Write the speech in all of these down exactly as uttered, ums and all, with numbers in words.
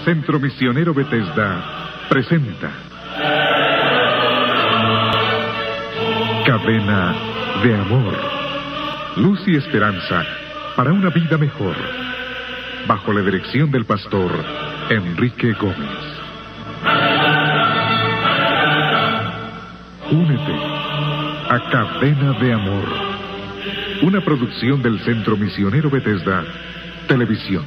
Centro Misionero Bethesda presenta Cadena de Amor, luz y esperanza para una vida mejor, bajo la dirección del pastor Enrique Gómez. Únete a Cadena de Amor, una producción del Centro Misionero Bethesda Televisión.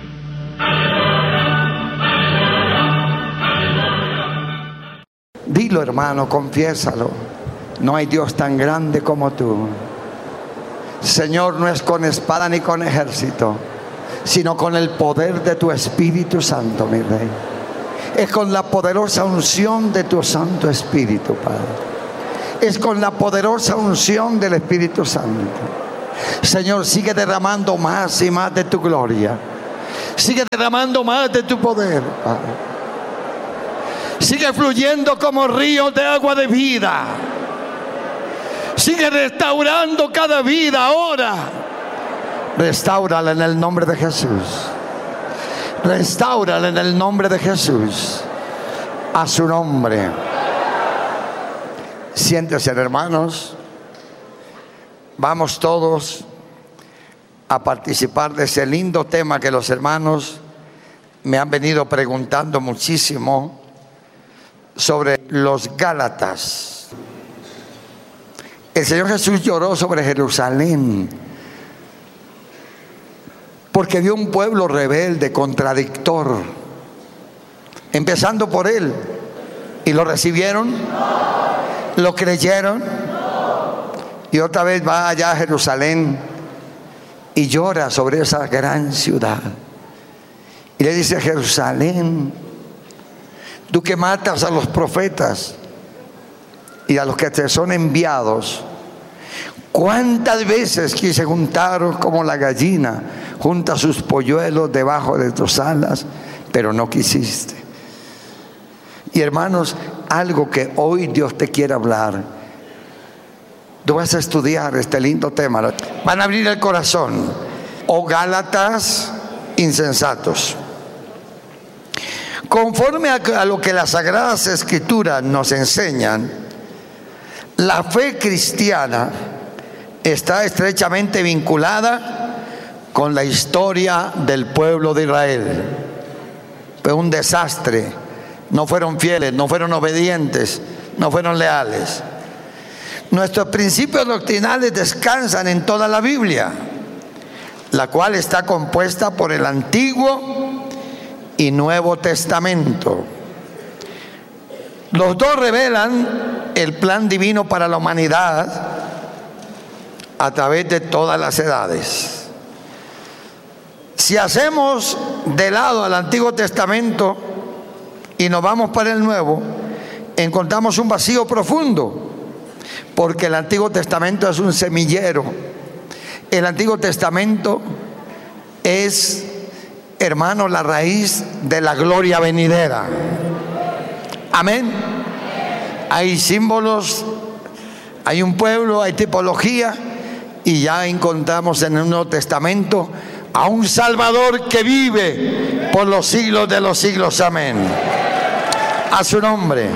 Dilo, hermano, confiésalo. No hay Dios tan grande como tú. Señor, no es con espada ni con ejército, sino con el poder de tu Espíritu Santo, mi Rey. Es con la poderosa unción de tu Santo Espíritu, Padre. Es con la poderosa unción del Espíritu Santo. Señor, sigue derramando más y más de tu gloria. Sigue derramando más de tu poder, Padre. Sigue fluyendo como ríos de agua de vida. Sigue restaurando cada vida ahora. Restáurala en el nombre de Jesús. Restáurala en el nombre de Jesús. A su nombre. Siéntense, hermanos. Vamos todos a participar de ese lindo tema que los hermanos me han venido preguntando muchísimo sobre los Gálatas. El Señor Jesús lloró sobre Jerusalén porque vio un pueblo rebelde, contradictor, empezando por él. ¿Y lo recibieron? ¿Lo creyeron? Y otra vez va allá a Jerusalén y llora sobre esa gran ciudad. Y le dice: Jerusalén, tú que matas a los profetas y a los que te son enviados, ¿cuántas veces quise juntaros como la gallina junta sus polluelos debajo de tus alas, pero no quisiste? Y hermanos, algo que hoy Dios te quiere hablar. Tú vas a estudiar este lindo tema. Van a abrir el corazón. Oh Gálatas insensatos. Conforme a lo que las Sagradas Escrituras nos enseñan, la fe cristiana está estrechamente vinculada con la historia del pueblo de Israel. Fue un desastre. No fueron fieles, no fueron obedientes, no fueron leales. Nuestros principios doctrinales descansan en toda la Biblia, la cual está compuesta por el Antiguo y Nuevo Testamento. Los dos revelan el plan divino para la humanidad a través de todas las edades. Si hacemos de lado al Antiguo Testamento y nos vamos para el Nuevo, encontramos un vacío profundo, porque el Antiguo Testamento es un semillero. El Antiguo Testamento es, hermano, la raíz de la gloria venidera. Amén. Hay símbolos, hay un pueblo, hay tipología, y ya encontramos en el Nuevo Testamento a un Salvador que vive por los siglos de los siglos. Amén. A su nombre.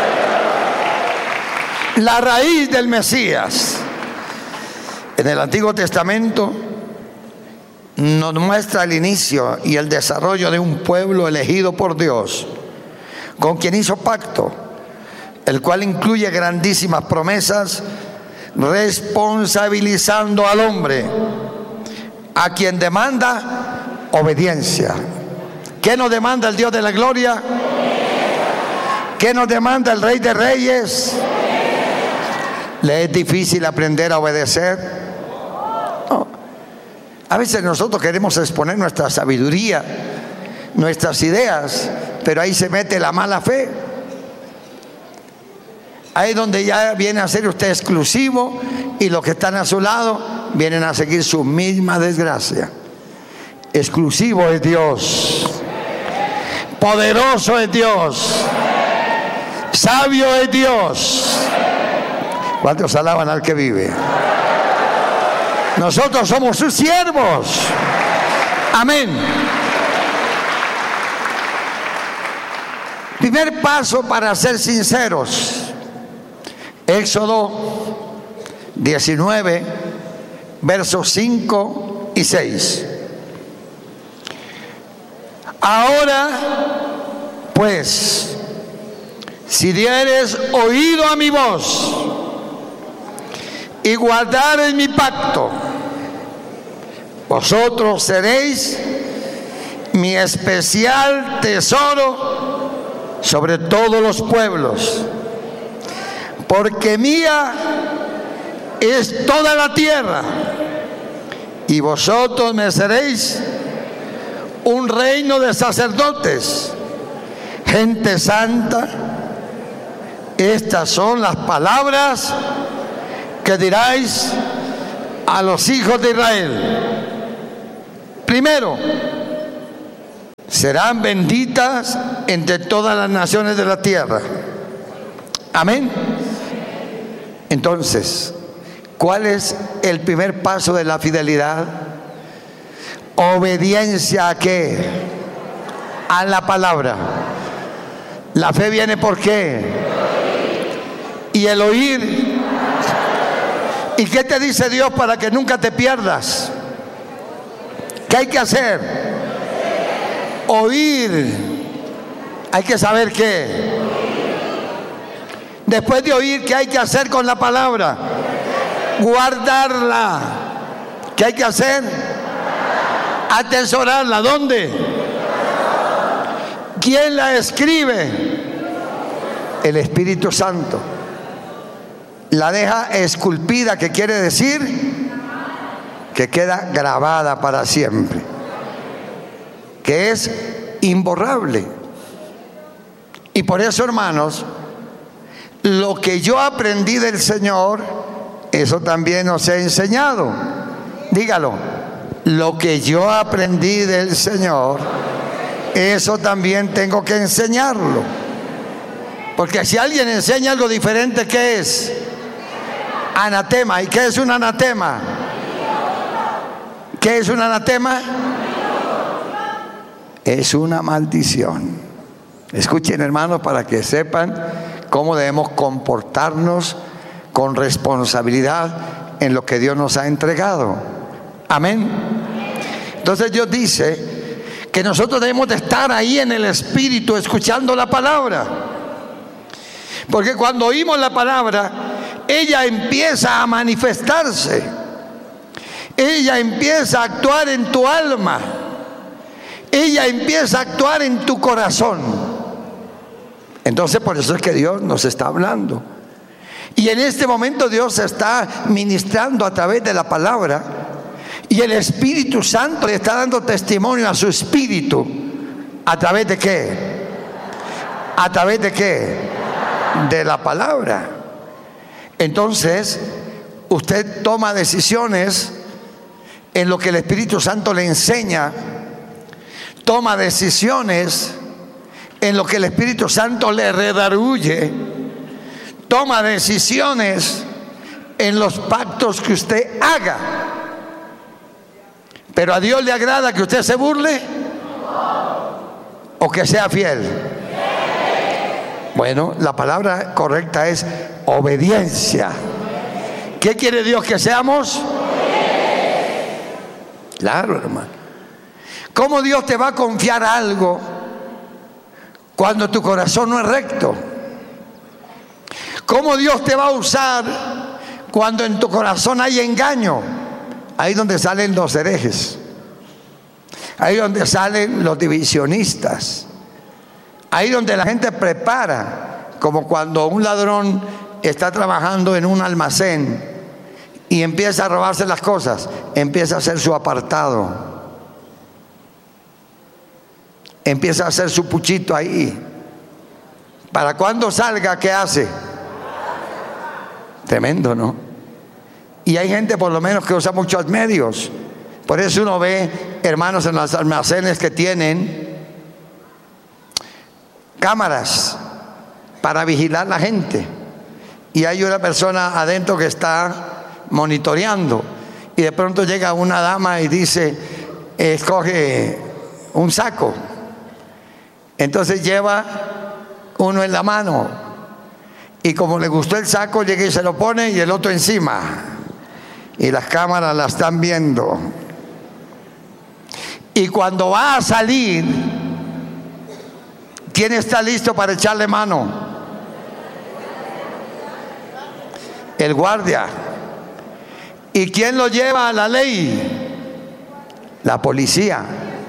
La raíz del Mesías en el Antiguo Testamento nos muestra el inicio y el desarrollo de un pueblo elegido por Dios, con quien hizo pacto, el cual incluye grandísimas promesas, responsabilizando al hombre, a quien demanda obediencia. ¿Qué nos demanda el Dios de la gloria? ¿Qué nos demanda el Rey de Reyes? ¿Le es difícil aprender a obedecer? No. A veces nosotros queremos exponer nuestra sabiduría, nuestras ideas, pero ahí se mete la mala fe. Ahí es donde ya viene a ser usted exclusivo, y los que están a su lado vienen a seguir su misma desgracia. Exclusivo es Dios, poderoso es Dios, sabio es Dios. ¿Cuántos alaban al que vive? Nosotros somos sus siervos. Amén. Primer paso para ser sinceros. Éxodo diecinueve, versos cinco y seis. Ahora, pues, si dieres oído a mi voz y guardares mi pacto, vosotros seréis mi especial tesoro sobre todos los pueblos, porque mía es toda la tierra, y vosotros me seréis un reino de sacerdotes, gente santa. Estas son las palabras que diráis a los hijos de Israel. Primero, serán benditas entre todas las naciones de la tierra. Amén. Entonces, ¿cuál es el primer paso de la fidelidad? Obediencia a qué? A la palabra. La fe viene por qué? Y el oír. ¿Y qué te dice Dios para que nunca te pierdas? ¿Qué hay que hacer? Oír. Hay que saber qué. Después de oír, ¿qué hay que hacer con la palabra? Guardarla. ¿Qué hay que hacer? Atesorarla. ¿Dónde? ¿Quién la escribe? El Espíritu Santo. La deja esculpida, que quiere decir que queda grabada para siempre, que es imborrable. Y por eso, hermanos, lo que yo aprendí del Señor, eso también os he enseñado. Dígalo. Lo que yo aprendí del Señor, eso también tengo que enseñarlo. Porque si alguien enseña algo diferente, ¿qué es? Anatema. ¿Y qué es un anatema? ¿Qué es un anatema? Es una maldición. Escuchen, hermanos, para que sepan cómo debemos comportarnos con responsabilidad en lo que Dios nos ha entregado. Amén. Entonces Dios dice que nosotros debemos de estar ahí en el Espíritu escuchando la palabra. Porque cuando oímos la palabra, ella empieza a manifestarse. Ella empieza a actuar en tu alma. Ella empieza a actuar en tu corazón. Entonces por eso es que Dios nos está hablando. Y en este momento Dios está ministrando a través de la palabra. Y el Espíritu Santo le está dando testimonio a su espíritu. ¿A través de qué? ¿A través de qué? De la palabra. Entonces, usted toma decisiones en lo que el Espíritu Santo le enseña. Toma decisiones en lo que el Espíritu Santo le redarguye. Toma decisiones en los pactos que usted haga. Pero a Dios le agrada que usted se burle o que sea fiel. Bueno, la palabra correcta es obediencia. ¿Qué quiere Dios que seamos? Claro, hermano. ¿Cómo Dios te va a confiar algo cuando tu corazón no es recto? ¿Cómo Dios te va a usar cuando en tu corazón hay engaño? Ahí donde salen los herejes, ahí donde salen los divisionistas, ahí donde la gente prepara, como cuando un ladrón está trabajando en un almacén y empieza a robarse las cosas, empieza a hacer su apartado, empieza a hacer su puchito ahí. Para cuando salga, ¿qué hace? Tremendo, ¿no? Y hay gente por lo menos que usa muchos medios. Por eso uno ve hermanos en los almacenes que tienen cámaras para vigilar la gente. Y hay una persona adentro que está monitoreando. Y de pronto llega una dama y dice, escoge un saco. Entonces lleva uno en la mano, y como le gustó el saco, llega y se lo pone, y el otro encima, y las cámaras la están viendo. Y cuando va a salir, ¿quién está listo para echarle mano? El guardia. ¿Y quién lo lleva a la ley? La policía,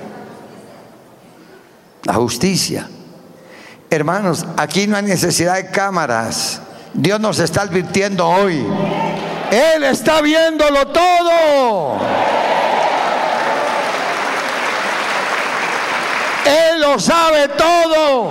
la justicia. Hermanos, aquí no hay necesidad de cámaras. Dios nos está advirtiendo hoy. Él está viéndolo todo. Él lo sabe todo.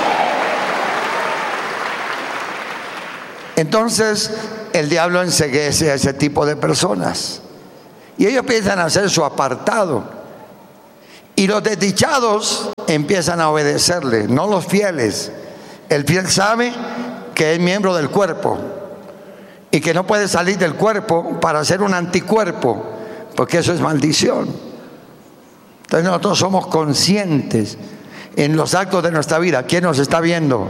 Entonces el diablo enceguece a ese tipo de personas y ellos empiezan a hacer su apartado, y los desdichados empiezan a obedecerle, no los fieles. El fiel sabe que es miembro del cuerpo y que no puede salir del cuerpo para hacer un anticuerpo, porque eso es maldición. Entonces nosotros somos conscientes en los actos de nuestra vida. ¿Quién nos está viendo?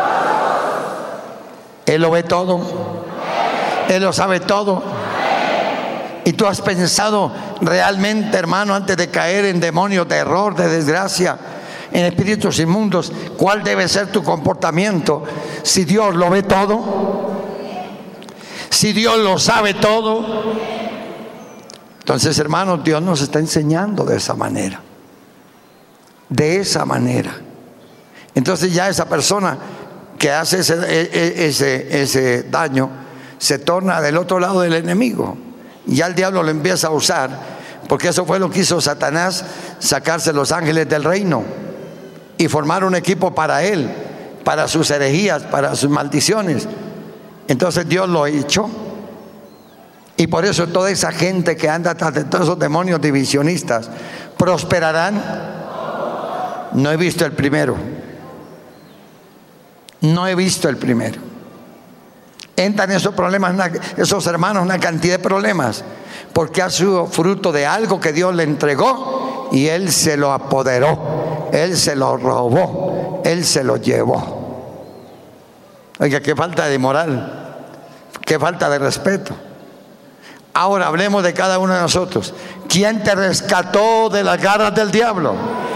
Él lo ve todo. Él lo sabe todo. Y tú has pensado realmente, hermano, antes de caer en demonios de error, de desgracia, en espíritus inmundos, cuál debe ser tu comportamiento si Dios lo ve todo, si Dios lo sabe todo. Entonces, hermanos, Dios nos está enseñando de esa manera, de esa manera. Entonces ya esa persona que hace ese, ese, ese daño se torna del otro lado del enemigo. Ya el diablo lo empieza a usar, porque eso fue lo que hizo Satanás, sacarse los ángeles del reino y formar un equipo para él, para sus herejías, para sus maldiciones. Entonces Dios lo echó. Y por eso toda esa gente que anda tras de todos esos demonios divisionistas prosperarán. No he visto el primero. No he visto el primero. Entran esos problemas, esos hermanos, una cantidad de problemas, porque ha sido fruto de algo que Dios le entregó y él se lo apoderó, él se lo robó, él se lo llevó. Oiga, qué falta de moral, qué falta de respeto. Ahora hablemos de cada uno de nosotros. ¿Quién te rescató de las garras del diablo?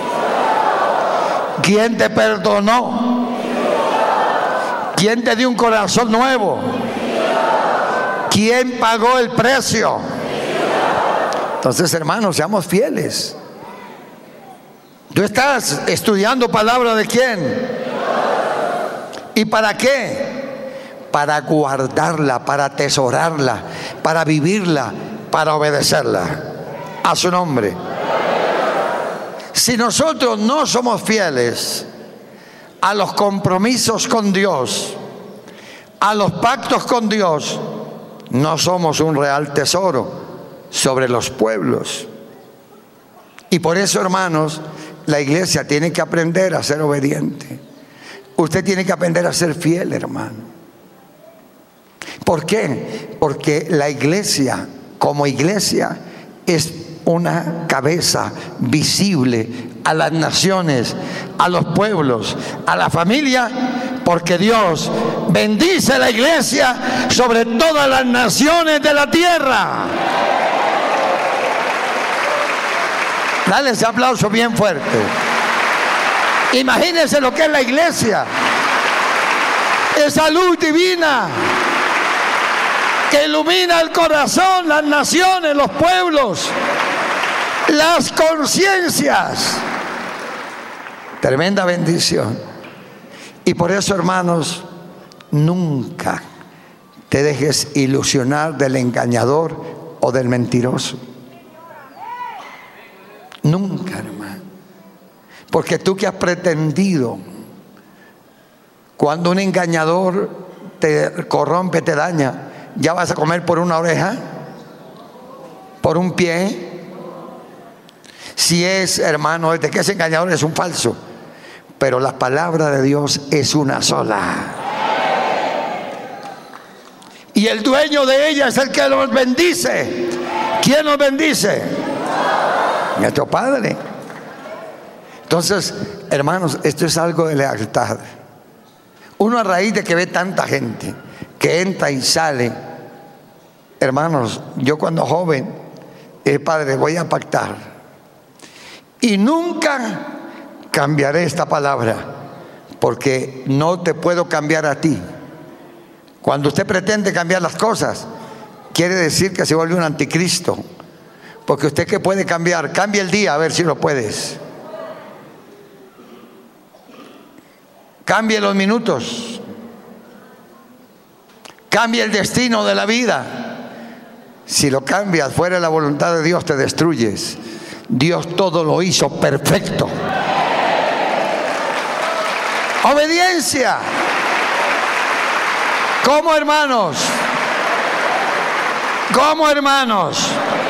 ¿Quién te perdonó? ¿Quién te dio un corazón nuevo? ¿Quién pagó el precio? Entonces, hermanos, seamos fieles. ¿Tú estás estudiando palabra de quién? ¿Y para qué? Para guardarla, para atesorarla, para vivirla, para obedecerla a su nombre. Si nosotros no somos fieles a los compromisos con Dios, a los pactos con Dios, no somos un real tesoro sobre los pueblos. Y por eso, hermanos, la iglesia tiene que aprender a ser obediente. Usted tiene que aprender a ser fiel, hermano. ¿Por qué? Porque la iglesia, como iglesia, es una cabeza visible a las naciones, a los pueblos, a la familia, porque Dios bendice la iglesia sobre todas las naciones de la tierra. Dale ese aplauso bien fuerte. Imagínense lo que es la iglesia. Esa luz divina que ilumina el corazón, las naciones, los pueblos, las conciencias. Tremenda bendición. Y por eso, hermanos, nunca te dejes ilusionar del engañador o del mentiroso. Nunca, hermano. Porque tú que has pretendido, cuando un engañador te corrompe, te daña, ¿ya vas a comer por una oreja? ¿Por un pie? Si es, hermano, de que ese engañador es un falso, pero la palabra de Dios es una sola. Y el dueño de ella es el que los bendice. ¿Quién los bendice? Nuestro Padre. Entonces, hermanos, esto es algo de lealtad. Uno, a raíz de que ve tanta gente que entra y sale, hermanos, yo cuando joven, eh, padre, voy a pactar y nunca cambiaré esta palabra, porque no te puedo cambiar a ti. Cuando usted pretende cambiar las cosas, quiere decir que se vuelve un anticristo. Porque usted, ¿qué puede cambiar? Cambia el día, a ver si lo puedes. Cambie los minutos. Cambie el destino de la vida. Si lo cambias fuera de la voluntad de Dios, te destruyes. Dios todo lo hizo perfecto. Obediencia. ¿Cómo, hermanos? ¿Cómo, hermanos?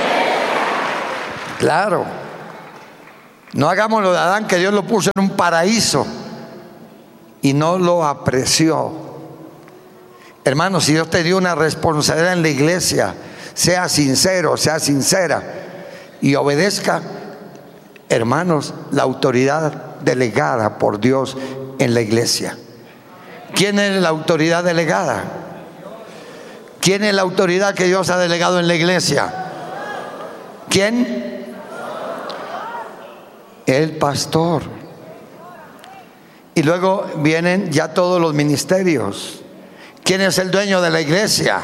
Claro. No hagamos lo de Adán, que Dios lo puso en un paraíso y no lo apreció. Hermanos, si Dios te dio una responsabilidad en la iglesia, sea sincero, sea sincera y obedezca, hermanos, la autoridad delegada por Dios en la iglesia. ¿Quién es la autoridad delegada? ¿Quién es la autoridad que Dios ha delegado en la iglesia? ¿Quién? El pastor. Y luego vienen ya todos los ministerios. ¿Quién es el dueño de la iglesia?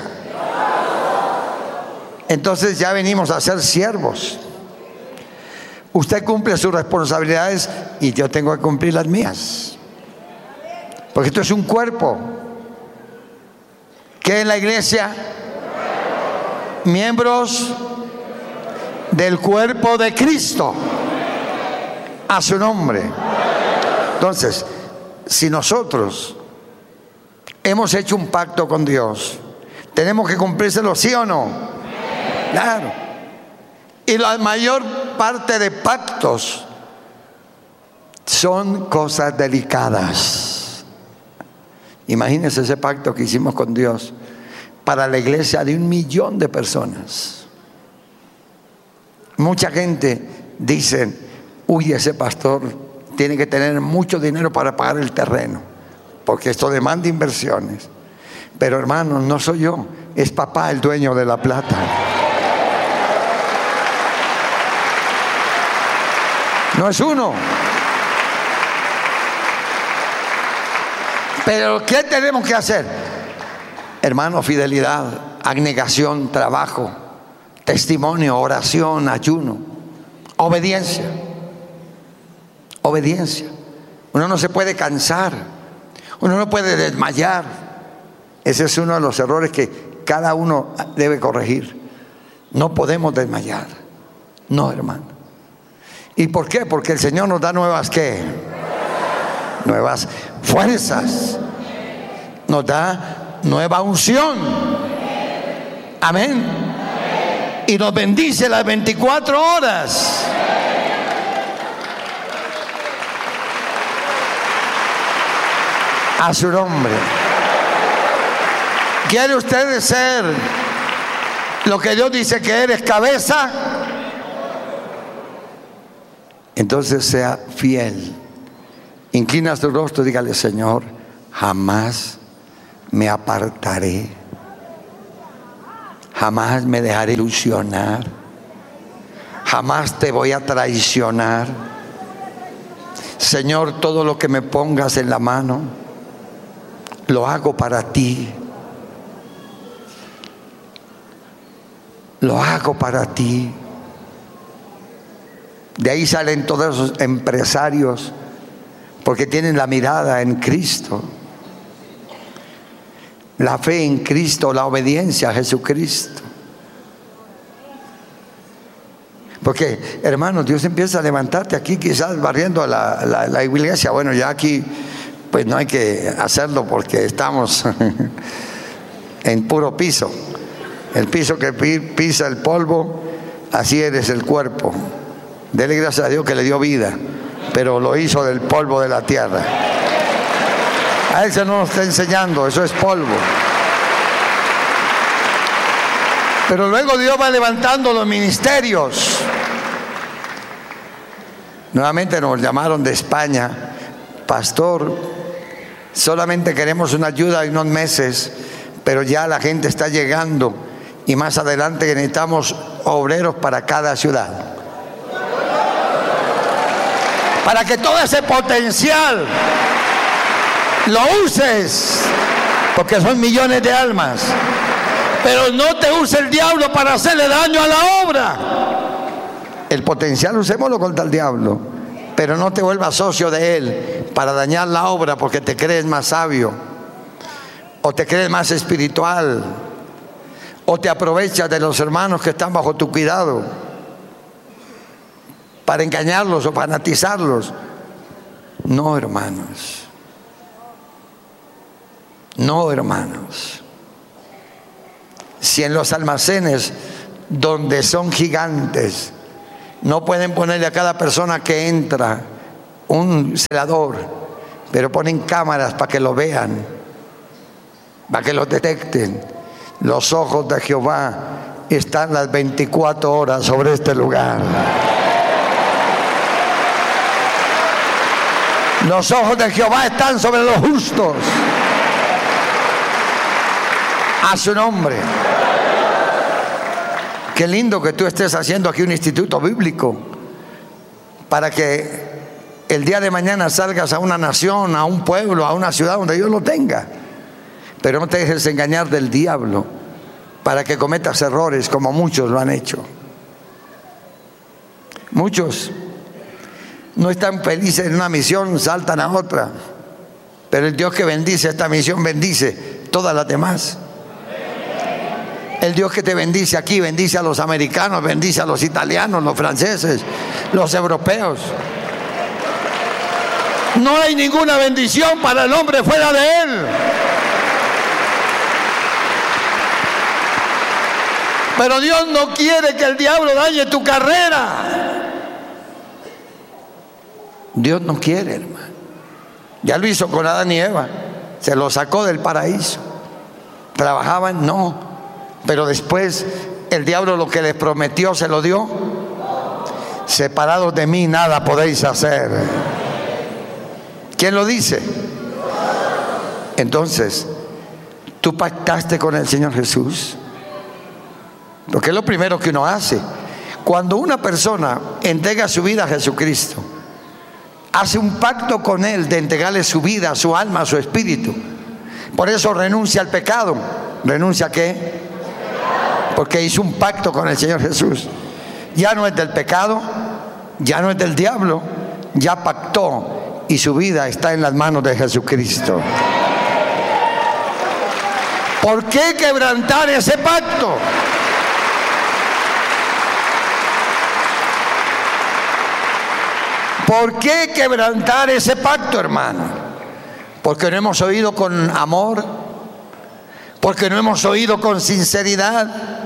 Entonces ya venimos a ser siervos. Usted cumple sus responsabilidades y yo tengo que cumplir las mías. Porque esto es un cuerpo. ¿Qué es la iglesia? Miembros del cuerpo de Cristo. A su nombre. Entonces, si nosotros hemos hecho un pacto con Dios, tenemos que cumplírselo, ¿sí o no? Claro. Y la mayor parte de pactos son cosas delicadas. Imagínense ese pacto que hicimos con Dios para la iglesia de un millón de personas. Mucha gente dice, uy, ese pastor tiene que tener mucho dinero para pagar el terreno, porque esto demanda inversiones. Pero hermanos, no soy yo, es papá el dueño de la plata. No es uno. Pero ¿qué tenemos que hacer? Hermano, fidelidad, abnegación, trabajo, testimonio, oración, ayuno, obediencia. Obediencia. Uno no se puede cansar, uno no puede desmayar. Ese es uno de los errores que cada uno debe corregir. No podemos desmayar. No, hermano. ¿Y por qué? Porque el Señor nos da nuevas, ¿qué? Nuevas fuerzas. Nos da nueva unción. Amén. Y nos bendice las veinticuatro horas. A su nombre. ¿Quiere usted ser lo que Dios dice que eres, cabeza? Entonces sea fiel. Inclina su rostro y dígale, Señor, jamás me apartaré, jamás me dejaré ilusionar, jamás te voy a traicionar. Señor, todo lo que me pongas en la mano, lo hago para ti. Lo hago para ti. De ahí salen todos esos empresarios, porque tienen la mirada en Cristo, la fe en Cristo, la obediencia a Jesucristo. Porque, hermanos, Dios empieza a levantarte aquí, quizás barriendo la, la, la iglesia. Bueno, ya aquí pues no hay que hacerlo porque estamos en puro piso. El piso que pisa el polvo, así eres el cuerpo. Dele gracias a Dios que le dio vida, pero lo hizo del polvo de la tierra. A Él se nos está enseñando, eso es polvo. Pero luego Dios va levantando los ministerios. Nuevamente nos llamaron de España, pastor, Solamente queremos una ayuda de unos meses, pero ya la gente está llegando y más adelante necesitamos obreros para cada ciudad. Para que todo ese potencial lo uses, porque son millones de almas. Pero no te use el diablo para hacerle daño a la obra. El potencial usémoslo contra el diablo, pero no te vuelvas socio de él para dañar la obra porque te crees más sabio o te crees más espiritual o te aprovechas de los hermanos que están bajo tu cuidado para engañarlos o fanatizarlos. No, hermanos. No, hermanos. Si en los almacenes donde son gigantes no pueden ponerle a cada persona que entra un celador, pero ponen cámaras para que lo vean, para que lo detecten, los ojos de Jehová están las veinticuatro horas sobre este lugar. Los ojos de Jehová están sobre los justos. A su nombre. Qué lindo que tú estés haciendo aquí un instituto bíblico para que el día de mañana salgas a una nación, a un pueblo, a una ciudad donde Dios lo tenga. Pero no te dejes engañar del diablo para que cometas errores como muchos lo han hecho. Muchos no están felices en una misión, saltan a otra. Pero el Dios que bendice esta misión bendice todas las demás. El Dios que te bendice aquí bendice a los americanos, bendice a los italianos, los franceses, los europeos. No hay ninguna bendición para el hombre fuera de él. Pero Dios no quiere que el diablo dañe tu carrera. Dios no quiere, hermano. Ya lo hizo con Adán y Eva. Se los sacó del paraíso. ¿Trabajaban? No. Pero después el diablo lo que les prometió se lo dio. Separados de mí nada podéis hacer. ¿Quién lo dice? Entonces, tú pactaste con el Señor Jesús. Porque es lo primero que uno hace. Cuando una persona entrega su vida a Jesucristo, hace un pacto con Él de entregarle su vida, su alma, su espíritu. Por eso renuncia al pecado. ¿Renuncia a qué? Porque hizo un pacto con el Señor Jesús. Ya no es del pecado, ya no es del diablo, ya pactó y su vida está en las manos de Jesucristo. ¿Por qué quebrantar ese pacto? ¿Por qué quebrantar ese pacto, hermano? Porque no hemos oído con amor, porque no hemos oído con sinceridad,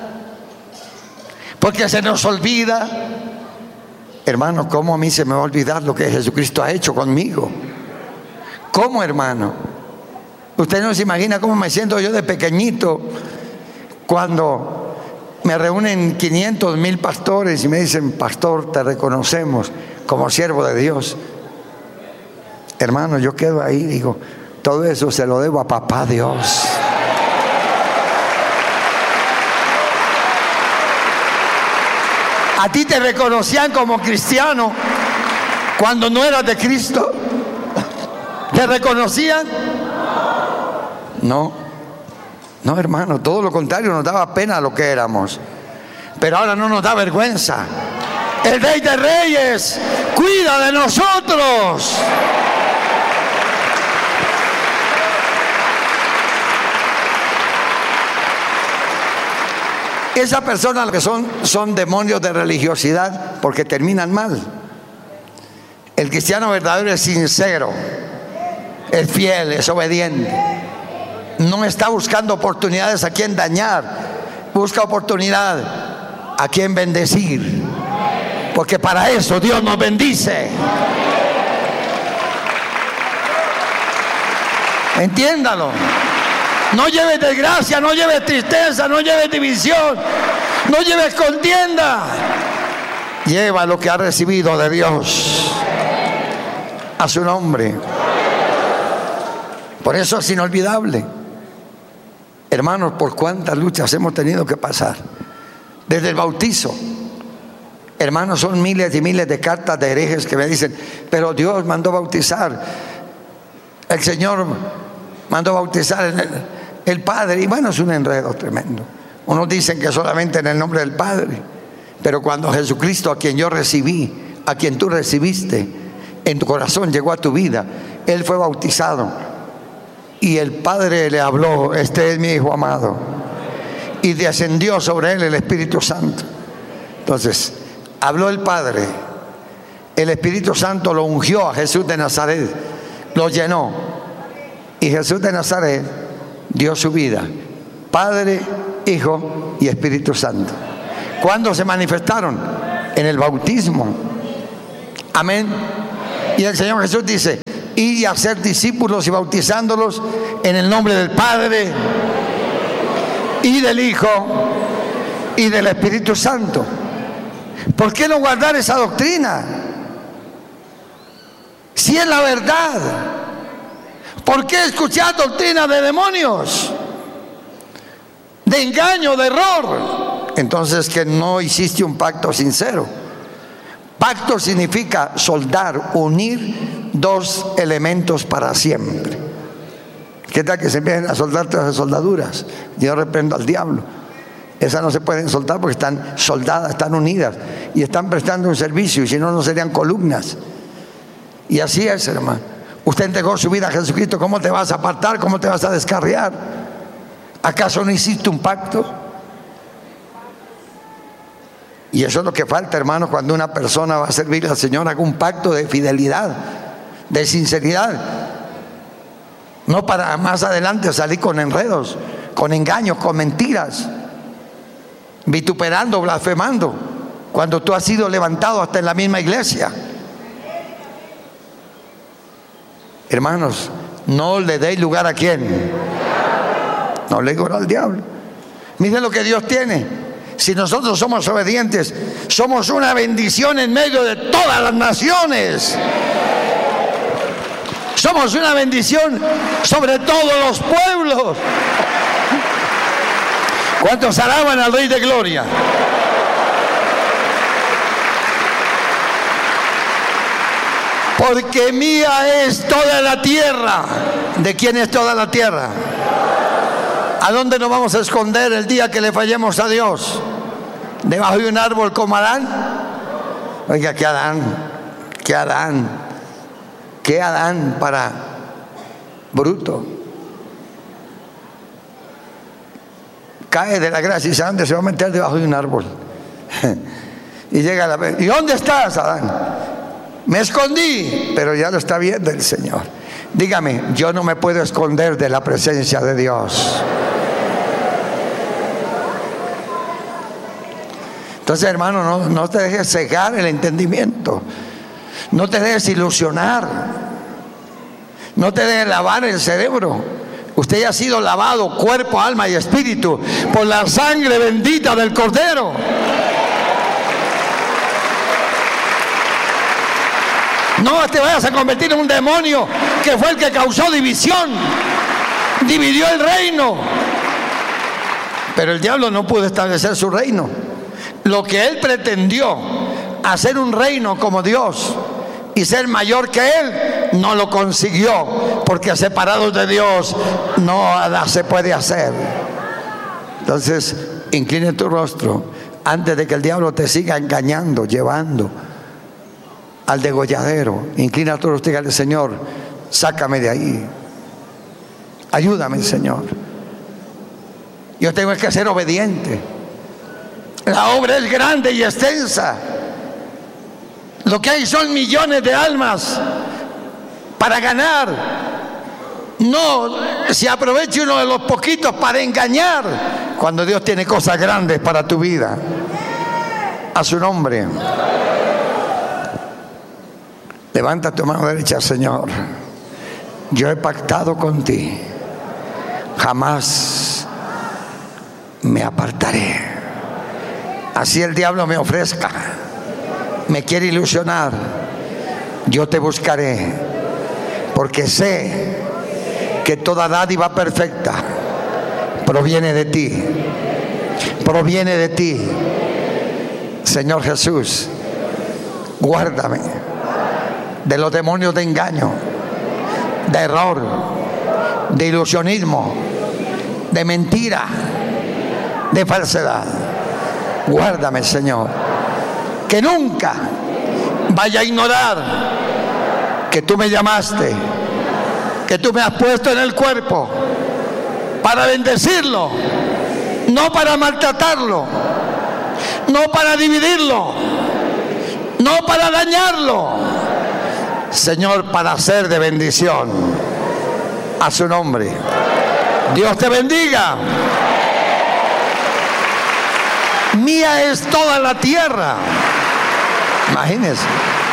porque se nos olvida. Hermano, ¿cómo a mí se me va a olvidar lo que Jesucristo ha hecho conmigo? ¿Cómo, hermano? Usted no se imagina cómo me siento yo de pequeñito cuando me reúnen quinientos mil pastores y me dicen: pastor, te reconocemos como siervo de Dios. Hermano, yo quedo ahí y digo: todo eso se lo debo a papá Dios. ¿A ti te reconocían como cristiano cuando no eras de Cristo? ¿Te reconocían? No. No, hermano, todo lo contrario, nos daba pena lo que éramos. Pero ahora no nos da vergüenza. El Rey de Reyes cuida de nosotros. Esas personas que son, son demonios de religiosidad porque terminan mal. El cristiano verdadero es sincero, es fiel, es obediente. No está buscando oportunidades a quien dañar, busca oportunidad a quien bendecir. Porque para eso Dios nos bendice. Entiéndalo. No lleves desgracia, no lleves tristeza, no lleves división, no lleves contienda. Lleva lo que ha recibido de Dios. A su nombre. Por eso es inolvidable. Hermanos, por cuántas luchas hemos tenido que pasar. Desde el bautizo. Hermanos, son miles y miles de cartas de herejes que me dicen, pero Dios mandó bautizar. El Señor mandó bautizar el, el Padre. Y bueno, es un enredo tremendo. Unos dicen que solamente en el nombre del Padre. Pero cuando Jesucristo, a quien yo recibí, a quien tú recibiste, en tu corazón llegó a tu vida, Él fue bautizado. Y el Padre le habló, este es mi Hijo amado. Y descendió sobre él el Espíritu Santo. Entonces, habló el Padre. El Espíritu Santo lo ungió a Jesús de Nazaret. Lo llenó. Y Jesús de Nazaret dio su vida. Padre, Hijo y Espíritu Santo. ¿Cuándo se manifestaron? En el bautismo. Amén. Y el Señor Jesús dice, y a ser discípulos y bautizándolos en el nombre del Padre y del Hijo y del Espíritu Santo. ¿Por qué no guardar esa doctrina? Si es la verdad. ¿Por qué escuchar doctrina de demonios? De engaño, de error. Entonces que no hiciste un pacto sincero. Pacto significa soldar, unir dos elementos para siempre. ¿Qué tal que se empiecen a soldar todas las soldaduras? Yo reprendo al diablo. Esas no se pueden soltar porque están soldadas, están unidas y están prestando un servicio, y si no, no serían columnas. Y así es, hermano. Usted entregó su vida a Jesucristo. ¿Cómo te vas a apartar? ¿Cómo te vas a descarriar? ¿Acaso no hiciste un pacto? Y eso es lo que falta, hermano, cuando una persona va a servir al Señor. Haga un pacto de fidelidad, de sinceridad. No para más adelante salir con enredos, con engaños, con mentiras, vituperando, blasfemando, cuando tú has sido levantado hasta en la misma iglesia. Hermanos, no le deis lugar a quién. No le deis lugar al diablo. Miren lo que Dios tiene. Si nosotros somos obedientes, somos una bendición en medio de todas las naciones. Somos una bendición sobre todos los pueblos. ¿Cuántos alaban al Rey de Gloria? Porque mía es toda la tierra. ¿De quién es toda la tierra? ¿A dónde nos vamos a esconder el día que le fallemos a Dios? ¿Debajo de un árbol como Adán? Oiga, ¿qué Adán? ¿Qué Adán? ¿Qué Adán para bruto? Cae de la gracia y sabe dónde se va a meter debajo de un árbol. Y llega la vez. ¿Y dónde estás, Adán? Me escondí, pero ya lo está viendo el Señor. Dígame, yo no me puedo esconder de la presencia de Dios. Entonces, hermano, no, no te dejes cegar el entendimiento. No te dejes ilusionar. No te dejes lavar el cerebro. Usted ya ha sido lavado cuerpo, alma y espíritu por la sangre bendita del Cordero. No te vayas a convertir en un demonio que fue el que causó división. Dividió el reino. Pero el diablo no pudo establecer su reino. Lo que él pretendió, hacer un reino como Dios y ser mayor que él, no lo consiguió, porque separados de Dios no nada se puede hacer. Entonces, incline tu rostro antes de que el diablo te siga engañando, llevando al degolladero. Inclina tu rostro y dígale: Señor, sácame de ahí, ayúdame, Señor. Yo tengo que ser obediente. La obra es grande y extensa. Lo que hay son millones de almas para ganar. No se aproveche uno de los poquitos para engañar, cuando Dios tiene cosas grandes para tu vida. A su nombre. Levanta tu mano derecha. Señor, yo he pactado con ti, jamás me apartaré. Así el diablo me ofrezca, me quiere ilusionar, yo te buscaré, porque sé que toda dádiva perfecta proviene de ti. Proviene de ti. Señor Jesús, guárdame de los demonios de engaño, de error, de ilusionismo, de mentira, de falsedad. Guárdame, Señor, que nunca vaya a ignorar que tú me llamaste, que tú me has puesto en el cuerpo para bendecirlo, no para maltratarlo, no para dividirlo, no para dañarlo, Señor, para ser de bendición a su nombre. Dios te bendiga. Mía es toda la tierra. Imagínense.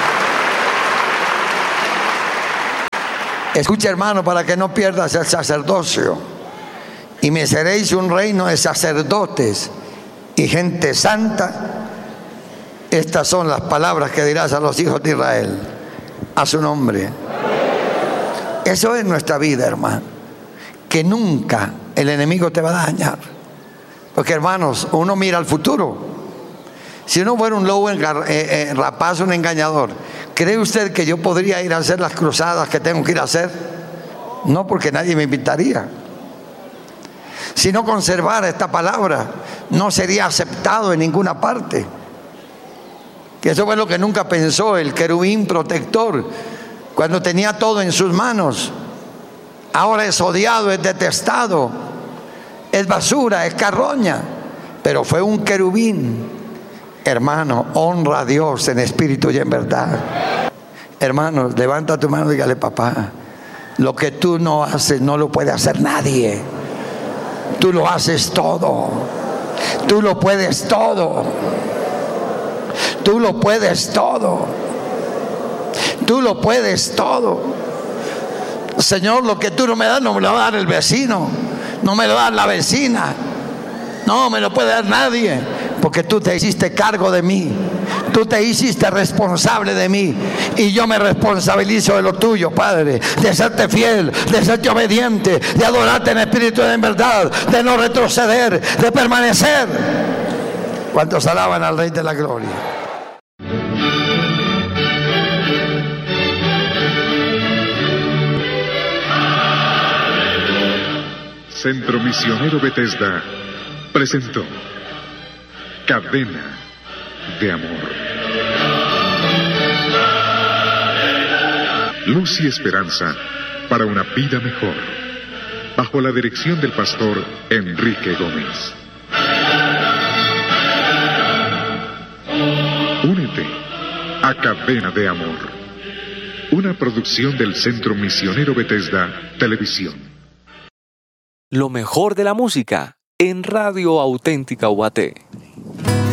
Escucha, hermano, para que no pierdas el sacerdocio. Y me seréis un reino de sacerdotes y gente santa. Estas son las palabras que dirás a los hijos de Israel, a su nombre. Eso es nuestra vida, hermano. Que nunca el enemigo te va a dañar. Porque, hermanos, uno mira al futuro. Si uno fuera un lobo engar, eh, eh, rapaz, un engañador, ¿cree usted que yo podría ir a hacer las cruzadas que tengo que ir a hacer? No, porque nadie me invitaría. Si no conservara esta palabra, no sería aceptado en ninguna parte. Que eso fue lo que nunca pensó el querubín protector cuando tenía todo en sus manos. Ahora es odiado, es detestado, es basura, es carroña, pero fue un querubín. Hermano, honra a Dios en espíritu y en verdad. Hermano, levanta tu mano y dígale: papá, lo que tú no haces no lo puede hacer nadie. Tú lo haces todo. Tú lo puedes todo. Tú lo puedes todo. Tú lo puedes todo. Señor, lo que tú no me das no me lo va a dar el vecino, no me lo va a dar la vecina, no me lo puede dar nadie, porque tú te hiciste cargo de mí, tú te hiciste responsable de mí, y yo me responsabilizo de lo tuyo, Padre, de serte fiel, de serte obediente, de adorarte en espíritu y en verdad, de no retroceder, de permanecer. ¿Cuántos alaban al Rey de la Gloria? Centro Misionero Bethesda presentó Cadena de Amor. Luz y esperanza para una vida mejor, bajo la dirección del pastor Enrique Gómez. Únete a Cadena de Amor, una producción del Centro Misionero Bethesda Televisión. Lo mejor de la música en Radio Auténtica U A T.